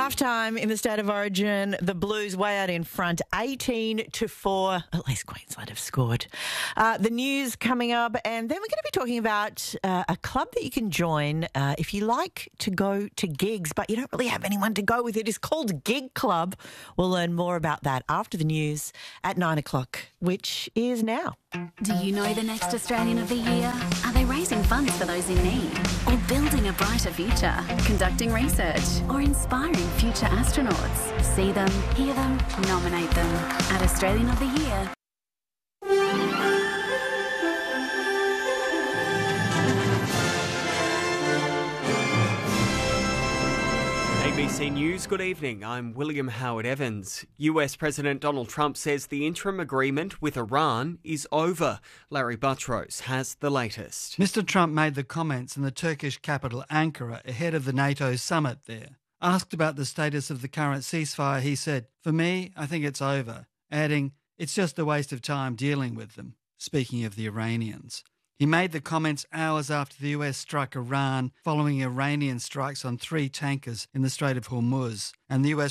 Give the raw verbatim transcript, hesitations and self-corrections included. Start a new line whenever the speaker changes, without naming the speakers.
Halftime in the State of Origin, the Blues way out in front, eighteen to four. At least Queensland have scored. Uh, the news coming up, and then we're going to be talking about uh, a club that you can join uh, if you like to go to gigs, but you don't really have anyone to go with. It is called Gig Club. We'll learn more about that after the news at nine o'clock, which is now.
Do you know the next Australian of the Year? Are they raising funds for those in need? Or building a brighter future? Conducting research? Or inspiring future astronauts? See them, hear them, nominate them. At Australian of the Year.
A B C News, good evening. I'm William Howard Evans. U S President Donald Trump says the interim agreement with Iran is over. Larry Buttrose has the latest.
Mister Trump made the comments in the Turkish capital Ankara ahead of the NATO summit there. Asked about the status of the current ceasefire, he said, "For me, I think it's over," adding, "It's just a waste of time dealing with them," speaking of the Iranians. He made the comments hours after the U S struck Iran following Iranian strikes on three tankers in the Strait of Hormuz, and the U S